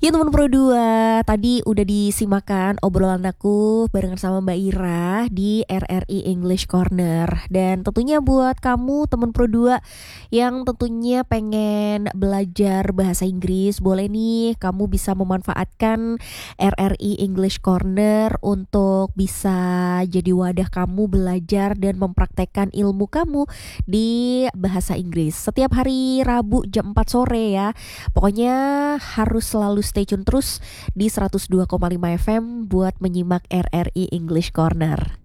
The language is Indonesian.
Ya teman Pro 2, tadi udah disimakan obrolan aku barengan sama Mbak Ira di RRI English Corner. Dan tentunya buat kamu teman Pro 2 yang tentunya pengen belajar bahasa Inggris, boleh nih kamu bisa memanfaatkan RRI English Corner untuk bisa jadi wadah kamu belajar dan mempraktekkan ilmu kamu di bahasa Inggris. Setiap hari Rabu jam 4 sore ya. Pokoknya harus selalu stay tune terus di 102,5 FM buat menyimak RRI English Corner.